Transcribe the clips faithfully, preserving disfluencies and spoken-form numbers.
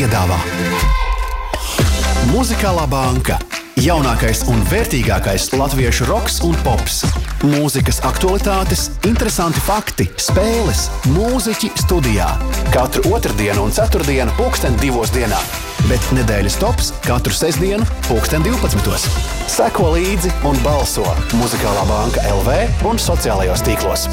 piedāvā Muzikālā banka. Jaunākais un vērtīgākais latviešu roks un pops. Mūzikas aktualitātes, interesanti fakti, spēles, mūziķi studijā. Katru otrdienu un ceturtdienu pulksten divos dienā. Bet nedēļas tops katru sestdienu pulksten divpadsmitos. Seko līdzi un balso Muzikālā banka L V un sociālajos tīklos.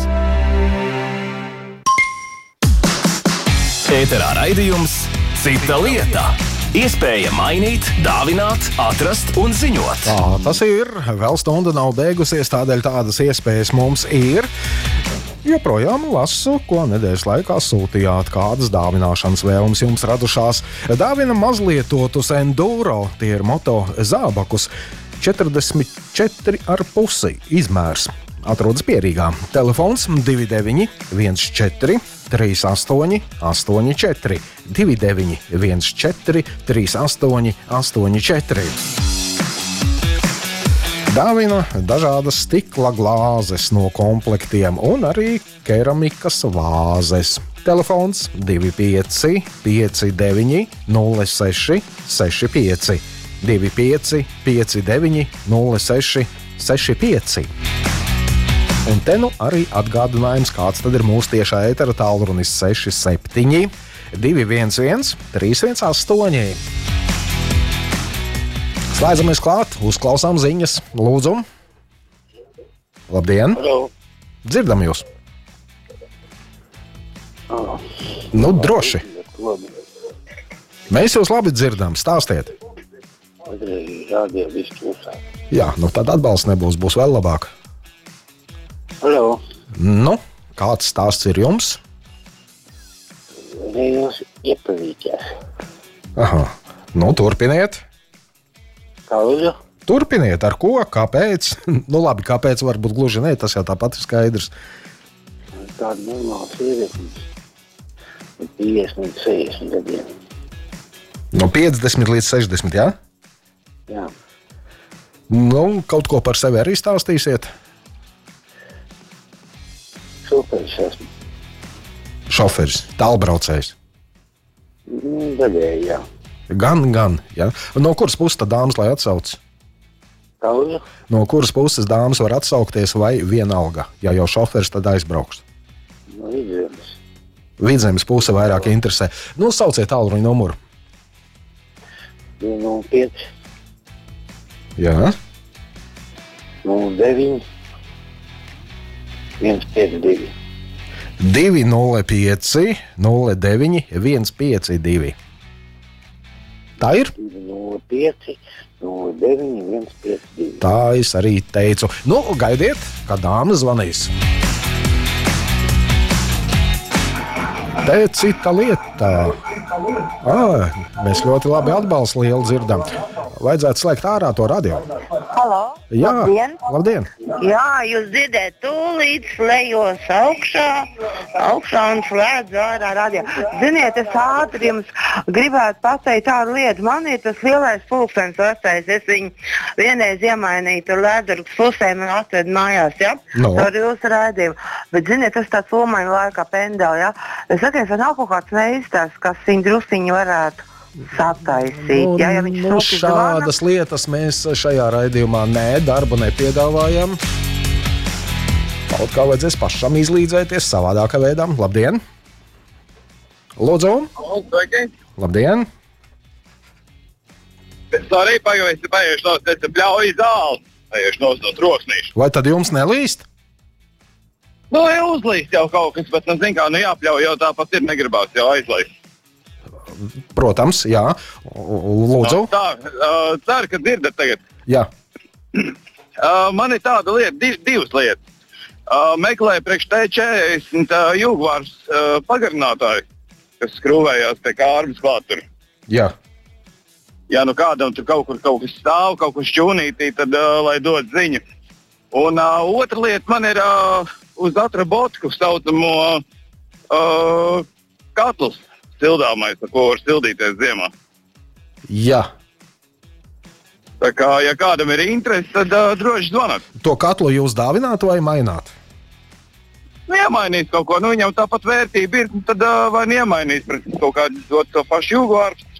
Ēterā raidījums Cita lieta. Iespēja mainīt, dāvināt, atrast un ziņot. Tā tas ir. Vēl stunda nav beigusies, tādēļ tādas iespējas mums ir. Joprojām lasu, ko nedēļas laikā sūtījāt, kādas dāvināšanas vēlmes jums radušās. Dāvina mazlietotus enduro, tie ir moto zābakus, četrdesmit četri ar pusi izmērs. Atrodas Pierīgā. Telefons divi deviņi viens četri trīs astoņi astoņi četri, divi deviņi viens četri trīs astoņi astoņi četri. Dāvina dažādas stikla glāzes no komplektiem un arī keramikas vāzes. Telefons divi pieci pieci deviņi nulle seši seši pieci, divi pieci pieci deviņi nulle seši seši pieci. Un te nu arī atgādinājums, kāds tad ir mūsu tiešā ētera tālrunis seši septiņi divi viens viens trīs viens astoņi. Slēdzamies klāt, uzklausām ziņas. Lūdzu. Labdien. Hello. Dzirdam jūs. Oh. Nu, droši. Labi. Mēs jūs labi dzirdam, stāstiet. Rādīja visu klusā. Jā, nu tad atbalsts nebūs, būs vēl labāk. Hello. Nu, kāds stāsts ir jums? Jūs iepavīties. Aha, nu turpiniet. Kā lūdzu? Turpiniet, ar ko, kāpēc? Nu labi, kāpēc varbūt gluži ne, tas jau tāpat ir skaidrs. Tāda normāla sievietnes. piecdesmit līdz sešdesmit gadiem. No piecdesmit līdz sešdesmit, jā? Jā. Nu, kaut ko par sevi arī stāstīsiet? Šoferis esmu. Šoferis, tālbraucējs. Daļēji, jā. Gan, gan, jā. No kuras puses tad dāmas, lai atsauc? Kā lūdzu? No kuras puses dāmas var atsaukties vai vienalga? Ja jau šoferis, tad aizbrauks. No Vidzemes. Vidzemes puse vairāk interesē. Nu, sauciet tālruņa numuru. divi nulle pieci Jā. nulle deviņi viens pieci divi. divi nulle pieci nulle deviņi viens pieci divi. Tā ir? divi nulle pieci nulle deviņi viens pieci divi. Tā es arī teicu. Nu, gaidiet, kad dāmas zvanīs. Te cita lieta. À, mēs ļoti labi atbalstu lielu dzirdam. Vajadzētu slēgt ārā to radio. Halo, Jā, labdien. labdien. Jā, jūs dzirdēt, tūlīt slējos augšā, augšā un slēdzu ārā radio. Ziniet, es ātri jums gribētu pateikt tādu lietu. Man ir tas lielais pulkstenis vecais. Es viņu vienreiz iemainīju tur Lēdurgas pusē, man atved mājās, ja? No. Ar jūsu raidījumu. Bet, ziniet, tas tāds ulmaņu laikā pendeli, ja? Es sakies, vai nav kaut kāds meistars, kas viņu drusciņu varētu sataisīt. Nu, Ja, ja viņš nu, sūta šādas lietas mēs šajā raidījumā nē, darbu nepiedāvājam. Kaut kā vajadzēs pašam izlīdzēties savādākā veidā. Labdien! Lūdzu! Sveiki! Labdien! Sorry, pagaidiet, paiešu no te pļauju zāli. Paiešu no no troksnīšu. Vai tad jums nelīst? Nu, jau uzlīst jau kaut kas, bet, nu, zin kā, nu jāpļauj, jau tāpat ir, negribās jau aizlaist. Protams, jā. Lūdzu. Nu, tā, uh, ceru, ka dzirdat tagad. Jā. Uh, man ir tāda lieta, div, divas lietas. Uh, meklēju priekš T četrdesmit uh, Jūgvārs uh, pagarinātāju, kas skrūvējās pie kārbas klāt tur. Jā. Ja nu kādam tur kaut kur kaut kas stāv, kaut kur šķūnītī, tad uh, lai dod ziņu. Un uh, otra lieta man ir uh, uz atrabotku saucamo uh, katlus sildāmais, ar ko var sildīties ziemā. Jā. Tā kā, ja kādam ir interesi, tad uh, droši zvanāt. To katlu jūs dāvināt vai maināt? Nu, iemainīt kaut ko, nu viņam tāpat vērtība ir, tad uh, vai neiemainīt pret kaut kādu to pašu Jūgvārs.